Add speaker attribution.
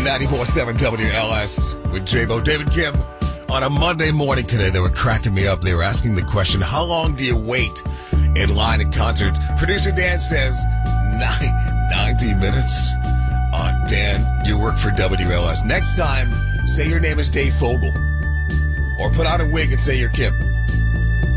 Speaker 1: 94.7 WLS with J-Bo. David Kim on a Monday morning today. They were cracking me up. They were asking the question, how long do you wait in line at concerts? Producer Dan says 90 minutes. Dan, you work for WLS. Next time, say your name is Dave Fogel. Or put on a wig and say you're Kim.